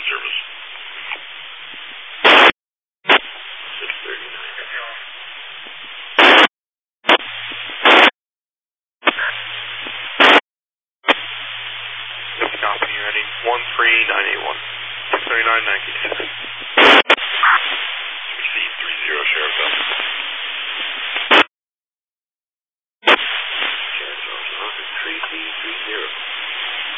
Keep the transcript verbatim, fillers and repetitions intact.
service. six thirty-nine. Copy, ready. one three nine eight one. six thirty-nine, nine six.